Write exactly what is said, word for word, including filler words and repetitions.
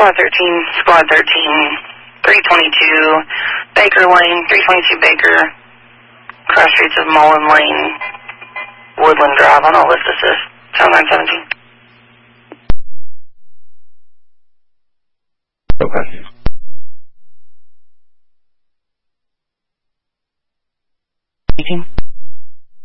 Squad thirteen, Squad thirteen, three twenty-two, Baker Lane, three twenty-two Baker, cross streets of Mullen Lane, Woodland Drive on all lift assist, seven nine seventeen. Okay. eighteen.